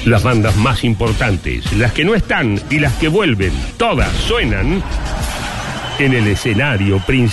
Las bandas más importantes, las que no están y las que vuelven, todas suenan en el escenario principal.